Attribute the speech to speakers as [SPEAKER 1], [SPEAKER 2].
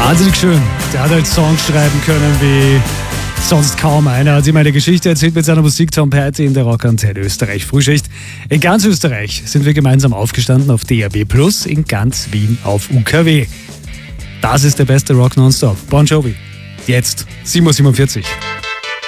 [SPEAKER 1] Wahnsinnig schön. Der hat halt Songs schreiben können wie sonst kaum einer. Er hat ihm eine Geschichte erzählt mit seiner Musik. Tom Petty in der Rockantenne Österreich Frühschicht. In ganz Österreich sind wir gemeinsam aufgestanden auf DAB+, in ganz Wien auf UKW. Das ist der beste Rock nonstop. Bon Jovi. Jetzt 7:47 Uhr.